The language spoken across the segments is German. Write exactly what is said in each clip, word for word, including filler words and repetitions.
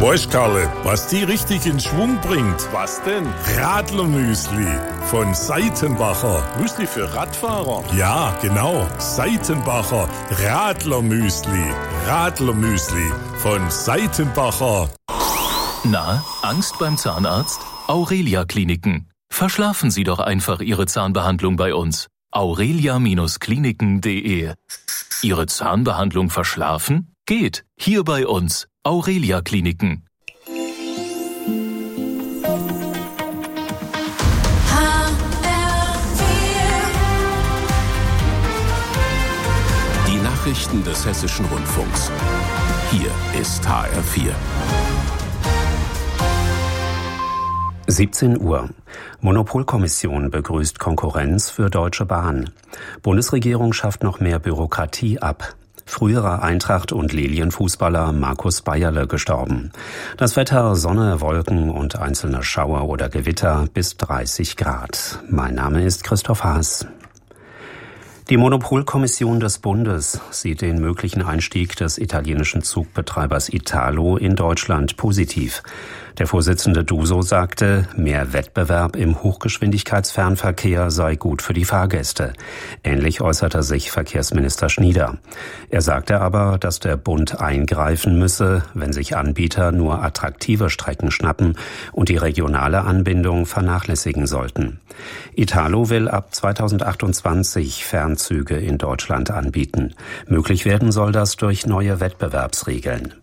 Weißt Karle, was die richtig in Schwung bringt? Was denn? Radlermüsli von Seitenbacher. Müsli für Radfahrer? Ja, genau. Seitenbacher Radlermüsli. Radlermüsli von Seitenbacher. Na, Angst beim Zahnarzt? Aurelia Kliniken. Verschlafen Sie doch einfach Ihre Zahnbehandlung bei uns. aurelia Kliniken punkt de. Ihre Zahnbehandlung verschlafen? Geht. Hier bei uns. Aurelia Kliniken. Die Nachrichten des Hessischen Rundfunks. Hier ist H R vier. siebzehn Uhr. Monopolkommission begrüßt Konkurrenz für Deutsche Bahn. Bundesregierung schafft noch mehr Bürokratie ab. Früherer Eintracht- und Lilienfußballer Markus Bayerle gestorben. Das Wetter: Sonne, Wolken und einzelne Schauer oder Gewitter bis dreißig Grad. Mein Name ist Christoph Haas. Die Monopolkommission des Bundes sieht den möglichen Einstieg des italienischen Zugbetreibers Italo in Deutschland positiv. Der Vorsitzende Duso sagte, mehr Wettbewerb im Hochgeschwindigkeitsfernverkehr sei gut für die Fahrgäste. Ähnlich äußerte sich Verkehrsminister Schnieder. Er sagte aber, dass der Bund eingreifen müsse, wenn sich Anbieter nur attraktive Strecken schnappen und die regionale Anbindung vernachlässigen sollten. Italo will ab zweitausendachtundzwanzig Fernzüge in Deutschland anbieten. Möglich werden soll das durch neue Wettbewerbsregeln.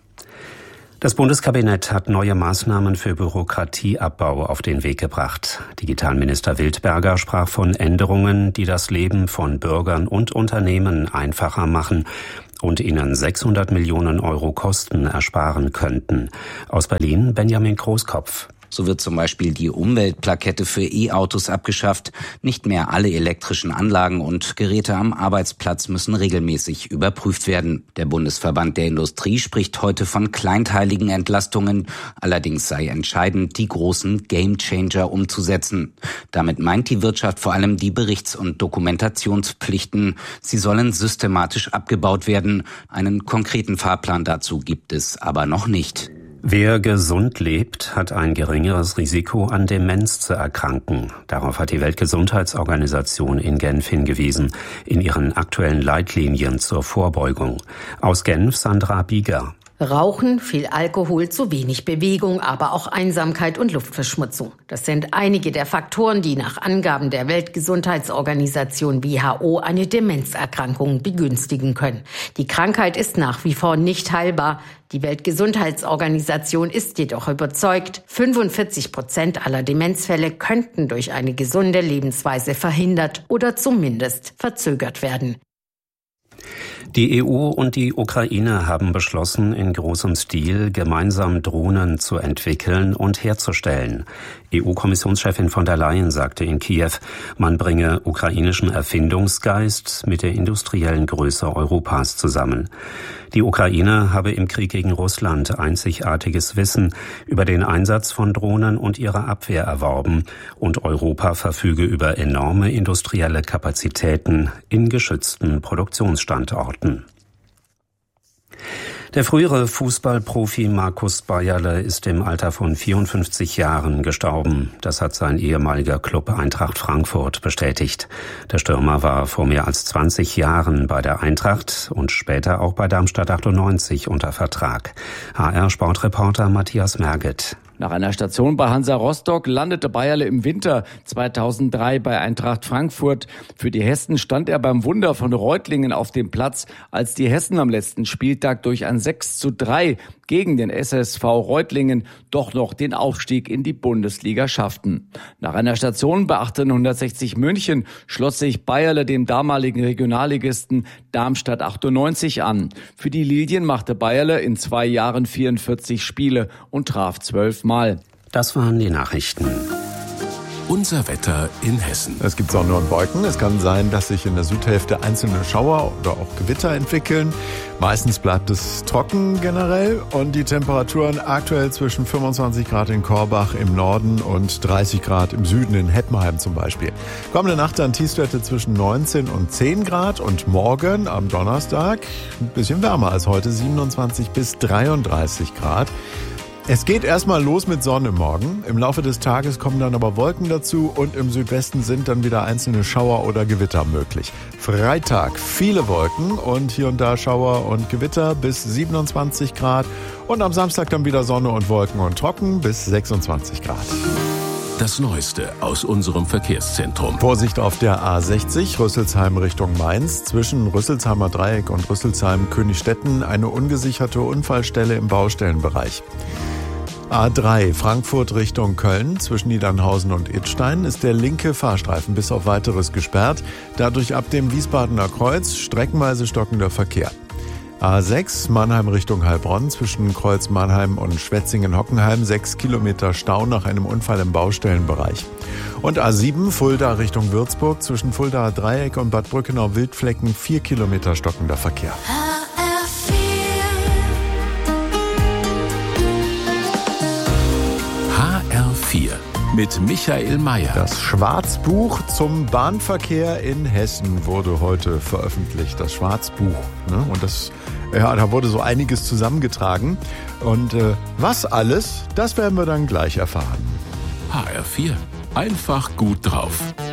Das Bundeskabinett hat neue Maßnahmen für Bürokratieabbau auf den Weg gebracht. Digitalminister Wildberger sprach von Änderungen, die das Leben von Bürgern und Unternehmen einfacher machen und ihnen sechshundert Millionen Euro Kosten ersparen könnten. Aus Berlin Benjamin Großkopf. So wird zum Beispiel die Umweltplakette für E-Autos abgeschafft. Nicht mehr alle elektrischen Anlagen und Geräte am Arbeitsplatz müssen regelmäßig überprüft werden. Der Bundesverband der Industrie spricht heute von kleinteiligen Entlastungen. Allerdings sei entscheidend, die großen Gamechanger umzusetzen. Damit meint die Wirtschaft vor allem die Berichts- und Dokumentationspflichten. Sie sollen systematisch abgebaut werden. Einen konkreten Fahrplan dazu gibt es aber noch nicht. Wer gesund lebt, hat ein geringeres Risiko, an Demenz zu erkranken. Darauf hat die Weltgesundheitsorganisation in Genf hingewiesen, in ihren aktuellen Leitlinien zur Vorbeugung. Aus Genf Sandra Bieger. Rauchen, viel Alkohol, zu wenig Bewegung, aber auch Einsamkeit und Luftverschmutzung. Das sind einige der Faktoren, die nach Angaben der Weltgesundheitsorganisation W H O eine Demenzerkrankung begünstigen können. Die Krankheit ist nach wie vor nicht heilbar. Die Weltgesundheitsorganisation ist jedoch überzeugt, fünfundvierzig Prozent aller Demenzfälle könnten durch eine gesunde Lebensweise verhindert oder zumindest verzögert werden. Die E U und die Ukraine haben beschlossen, in großem Stil gemeinsam Drohnen zu entwickeln und herzustellen. E U-Kommissionschefin von der Leyen sagte in Kiew, man bringe ukrainischen Erfindungsgeist mit der industriellen Größe Europas zusammen. Die Ukraine habe im Krieg gegen Russland einzigartiges Wissen über den Einsatz von Drohnen und ihre Abwehr erworben und Europa verfüge über enorme industrielle Kapazitäten in geschützten Produktionsstandorten. Der frühere Fußballprofi Markus Bayerle ist im Alter von vierundfünfzig Jahren gestorben. Das hat sein ehemaliger Club Eintracht Frankfurt bestätigt. Der Stürmer war vor mehr als zwanzig Jahren bei der Eintracht und später auch bei Darmstadt achtundneunzig unter Vertrag. H R-Sportreporter Matthias Merget. Nach einer Station bei Hansa Rostock landete Bayerle im Winter zweitausenddrei bei Eintracht Frankfurt. Für die Hessen stand er beim Wunder von Reutlingen auf dem Platz, als die Hessen am letzten Spieltag durch ein sechs zu drei gegen den S S V Reutlingen doch noch den Aufstieg in die Bundesliga schafften. Nach einer Station bei achtzehnhundertsechzig München schloss sich Bayerle dem damaligen Regionalligisten Darmstadt achtundneunzig an. Für die Lilien machte Bayerle in zwei Jahren vierundvierzig Spiele und traf zwölf Mal. Das waren die Nachrichten. Unser Wetter in Hessen. Es gibt Sonne und Wolken. Es kann sein, dass sich in der Südhälfte einzelne Schauer oder auch Gewitter entwickeln. Meistens bleibt es trocken generell und die Temperaturen aktuell zwischen fünfundzwanzig Grad in Korbach im Norden und dreißig Grad im Süden in Heppenheim zum Beispiel. Kommende Nacht dann Tiefstwerte zwischen neunzehn und zehn Grad und morgen am Donnerstag ein bisschen wärmer als heute, siebenundzwanzig bis dreiunddreißig Grad. Es geht erstmal los mit Sonne morgen. Im Laufe des Tages kommen dann aber Wolken dazu und im Südwesten sind dann wieder einzelne Schauer oder Gewitter möglich. Freitag viele Wolken und hier und da Schauer und Gewitter bis siebenundzwanzig Grad und am Samstag dann wieder Sonne und Wolken und trocken bis sechsundzwanzig Grad. Das Neueste aus unserem Verkehrszentrum. Vorsicht auf der A sechzig, Rüsselsheim Richtung Mainz. Zwischen Rüsselsheimer Dreieck und Rüsselsheim-Königstetten eine ungesicherte Unfallstelle im Baustellenbereich. A drei, Frankfurt Richtung Köln. Zwischen Niedernhausen und Idstein ist der linke Fahrstreifen bis auf Weiteres gesperrt. Dadurch ab dem Wiesbadener Kreuz streckenweise stockender Verkehr. A sechs, Mannheim Richtung Heilbronn, zwischen Kreuz Mannheim und Schwetzingen-Hockenheim, sechs Kilometer Stau nach einem Unfall im Baustellenbereich. Und A sieben, Fulda Richtung Würzburg, zwischen Fuldaer Dreieck und Bad Brückenau-Wildflecken, vier Kilometer stockender Verkehr. H R vier mit Michael Mayer. Das Schwarzbuch zum Bahnverkehr in Hessen wurde heute veröffentlicht. Das Schwarzbuch. Ne? Und das, ja, da wurde so einiges zusammengetragen. Und äh, was alles, das werden wir dann gleich erfahren. H R vier. Einfach gut drauf.